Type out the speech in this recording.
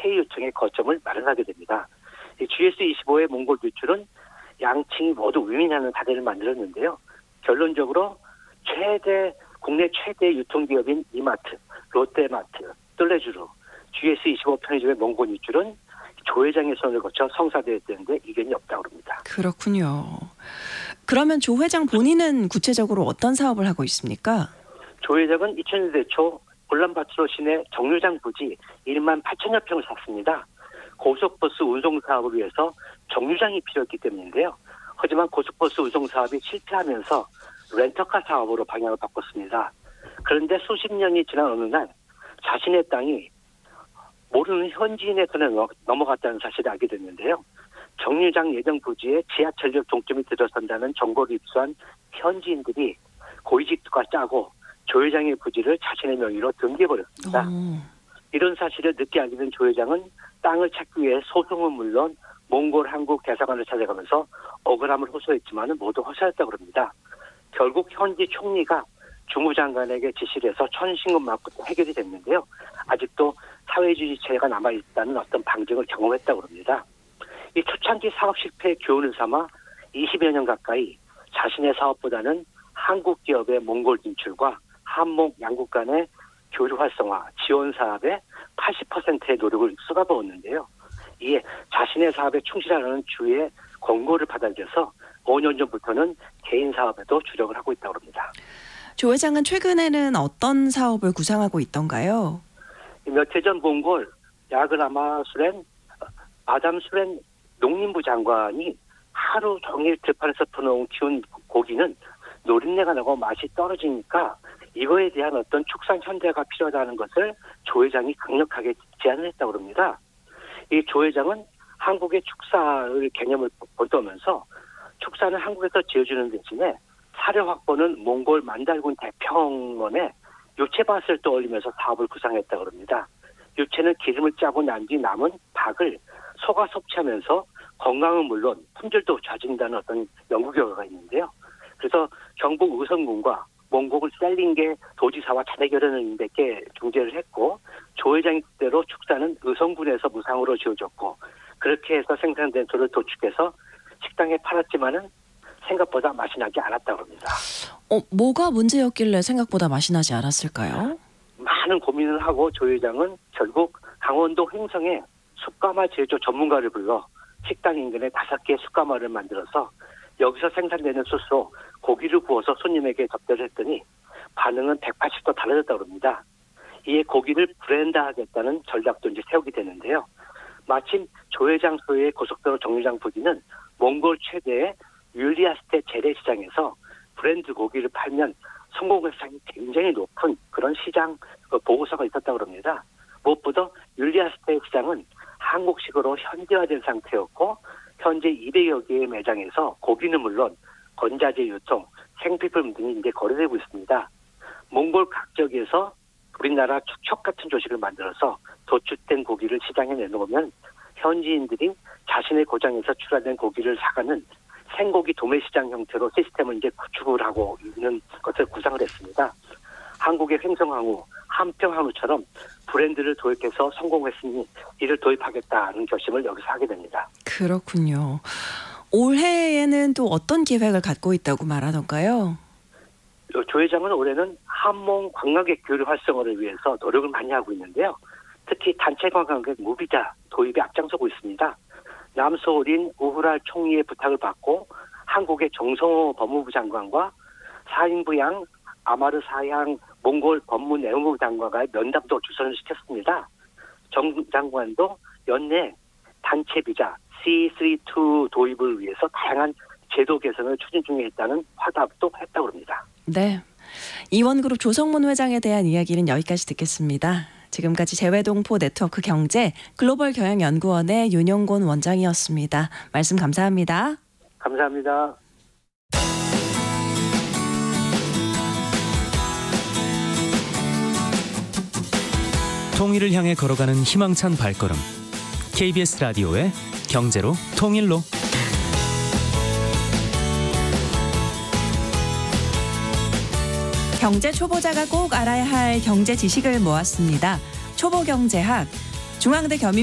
K유통의 거점을 마련하게 됩니다. 이 GS25의 몽골 유출은 양측이 모두 위민하는 사례를 만들었는데요. 결론적으로 국내 최대 유통기업인 이마트, 롯데마트, 뜰레주루, GS25 편의점의 몽골 유출은 조 회장의 손을 거쳐 성사되었는데 이견이 없다고 합니다. 그렇군요. 그러면 조 회장 본인은 구체적으로 어떤 사업을 하고 있습니까? 조 회장은 2000년대 초 울란바토르 시내 정류장 부지 1만 8천여 평을 샀습니다. 고속버스 운송 사업을 위해서 정류장이 필요했기 때문인데요. 하지만 고속버스 운송 사업이 실패하면서 렌터카 사업으로 방향을 바꿨습니다. 그런데 수십 년이 지난 어느 날 자신의 땅이 모르는 현지인의 손에 넘어갔다는 사실을 알게 됐는데요. 정류장 예정 부지에 지하철역 종점이 들어선다는 정보를 입수한 현지인들이 고위직과 짜고 조 회장의 부지를 자신의 명의로 등기해버렸습니다. 이런 사실을 늦게 알게 된 조 회장은 땅을 찾기 위해 소송은 물론 몽골 한국 대사관을 찾아가면서 억울함을 호소했지만 모두 허사했다고 합니다. 결국 현지 총리가 주무장관에게 지시를 해서 천신금 맞고 해결이 됐는데요. 아직도 사회주의 체제가 남아있다는 어떤 방증을 경험했다고 합니다. 이 초창기 사업 실패의 교훈을 삼아 20여 년 가까이 자신의 사업보다는 한국 기업의 몽골 진출과 한몽 양국 간의 교류 활성화, 지원 사업에 80%의 노력을 쏟아부었는데요. 이에 자신의 사업에 충실하라는 주의 권고를 받아들여서 5년 전부터는 개인 사업에도 주력을 하고 있다고 합니다. 조 회장은 최근에는 어떤 사업을 구상하고 있던가요? 몇 해 전 몽골 야그라마 수렌, 바담 수렌 농림부 장관이 하루 종일 들판에서 퍼놓은 키운 고기는 노린내가 나고 맛이 떨어지니까 이거에 대한 어떤 축산 현대가 필요하다는 것을 조 회장이 강력하게 제안을 했다고 합니다. 이 조 회장은 한국의 축사의 개념을 보도하면서 축사는 한국에서 지어주는 대신에 사료 확보는 몽골 만달군 대평원에 유채밭을 떠올리면서 사업을 구상했다고 합니다. 유채는 기름을 짜고 난 뒤 남은 박을 소가 섭취하면서 건강은 물론 품질도 좋아진다는 어떤 연구 결과가 있는데요. 그래서 경북 의성군과 몽골 셀링게 도지사와 자대 결연을 맺게 중재를 했고 조 회장이 그대로 축사는 의성군에서 무상으로 지어졌고 그렇게 해서 생산된 소를 도축해서 식당에 팔았지만은 생각보다 맛이 나지 않았다고 합니다. 뭐가 문제였길래 생각보다 맛이 나지 않았을까요? 많은 고민을 하고 조 회장은 결국 강원도 횡성에 숯가마 제조 전문가를 불러 식당 인근에 5개의 숯가마를 만들어서 여기서 생산되는 숯으로 고기를 구워서 손님에게 접대를 했더니 반응은 180도 달라졌다고 합니다. 이에 고기를 브랜드하겠다는 전략도 이제 세우게 되는데요. 마침 조 회장 소유의 고속도로 정류장 부지는 몽골 최대의 율리아스테 재래시장에서 브랜드 고기를 팔면 성공률이 굉장히 높은 그런 시장 보고서가 있었다고 합니다. 무엇보다 율리아스테 시장은 한국식으로 현대화된 상태였고 현재 200여 개의 매장에서 고기는 물론 건자재 유통, 생필품 등이 이제 거래되고 있습니다. 몽골 각 지역에서 우리나라 축척 같은 조식을 만들어서 도축된 고기를 시장에 내놓으면 현지인들이 자신의 고장에서 출하된 고기를 사가는 생고기 도매 시장 형태로 시스템을 이제 구축을 하고 있는 것을 구상을 했습니다. 한국의 횡성항우, 한평항우처럼 브랜드를 도입해서 성공했으니 이를 도입하겠다는 결심을 여기서 하게 됩니다. 그렇군요. 올해에는 또 어떤 계획을 갖고 있다고 말하던가요? 조 회장은 올해는 한몽 관광객 교류 활성화를 위해서 노력을 많이 하고 있는데요. 특히 단체 관광객 무비자 도입에 앞장서고 있습니다. 남소린 우후랄 총리의 부탁을 받고 한국의 정성호 법무부 장관과 사인부양 아마르 사양 몽골 법무 내무부 장관과의 면담도 주선을 시켰습니다. 정 장관도 연내 단체 비자 C32 도입을 위해서 다양한 제도 개선을 추진 중에 있다는 화답도 했다고 합니다. 네, 이원그룹 조성문 회장에 대한 이야기는 여기까지 듣겠습니다. 지금까지 재외동포 네트워크 경제 글로벌 경영연구원의 윤용곤 원장이었습니다. 말씀 감사합니다. 감사합니다. 통일을 향해 걸어가는 희망찬 발걸음. KBS 라디오의 경제로 통일로. 경제 초보자가 꼭 알아야 할 경제 지식을 모았습니다. 초보경제학 중앙대 겸임